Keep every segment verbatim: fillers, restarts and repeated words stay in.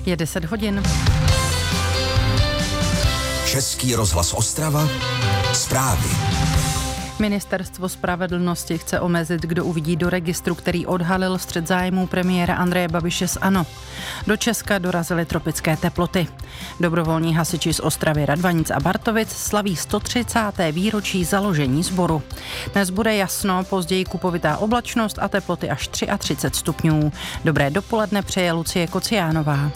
Je deset hodin. Český rozhlas Ostrava. Zprávy. Ministerstvo spravedlnosti chce omezit, kdo uvidí do registru, který odhalil střet zájmů premiéra Andreje Babiše z ANO. Do Česka dorazily tropické teploty. Dobrovolní hasiči z Ostravy, Radvanic a Bartovic slaví sto třicáté výročí založení sboru. Dnes bude jasno, později kupovitá oblačnost a teploty až třicet tři stupňů. Dobré dopoledne přeje Lucie Kociánová.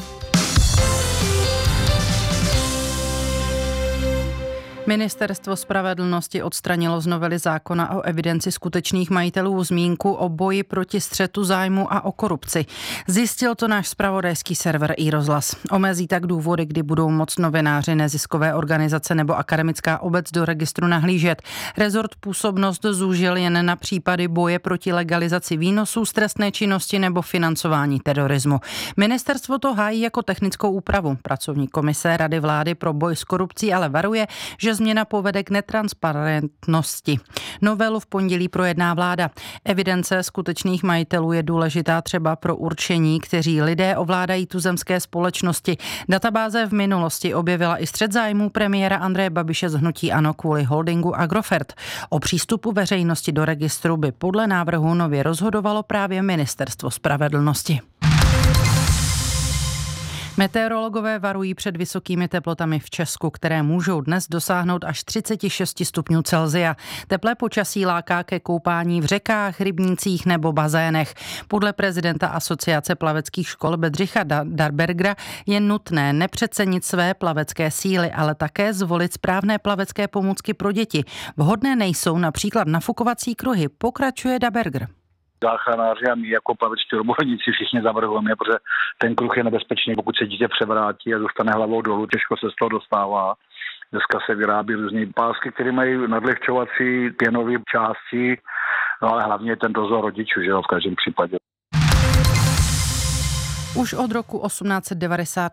Ministerstvo spravedlnosti odstranilo z novely zákona o evidenci skutečných majitelů zmínku o boji proti střetu zájmu a o korupci. Zjistil to náš zpravodajský server iRozhlas. Omezí tak důvody, kdy budou moct novináři, neziskové organizace nebo akademická obec do registru nahlížet. Rezort působnost zúžil jen na případy boje proti legalizaci výnosů z trestné činnosti nebo financování terorismu. Ministerstvo to hájí jako technickou úpravu. Pracovní komise Rady vlády pro boj s korupcí ale varuje, že změna povede k netransparentnosti. Novelu v pondělí projedná vláda. Evidence skutečných majitelů je důležitá třeba pro určení, kteří lidé ovládají tuzemské společnosti. Databáze v minulosti objevila i střet zájmů premiéra Andreje Babiše z hnutí ANO kvůli holdingu Agrofert. O přístupu veřejnosti do registru by podle návrhu nově rozhodovalo právě Ministerstvo spravedlnosti. Meteorologové varují před vysokými teplotami v Česku, které můžou dnes dosáhnout až třicet šest stupňů Celsia. Teplé počasí láká ke koupání v řekách, rybnících nebo bazénech. Podle prezidenta Asociace plaveckých škol Bedřicha Darbergera je nutné nepřecenit své plavecké síly, ale také zvolit správné plavecké pomůcky pro děti. Vhodné nejsou například nafukovací kruhy, pokračuje Darberger. Záchranáři a my jako plavečtí odborníci všichni zavrhujeme, protože ten kruh je nebezpečný, pokud se dítě převrátí a zůstane hlavou dolů, těžko se z toho dostává. Dneska se vyrábí různé pásky, které mají nadlehčovací pěnové části, no ale hlavně ten dozor rodičů, že jo, v každém případě. Už od roku osmnáct set devadesát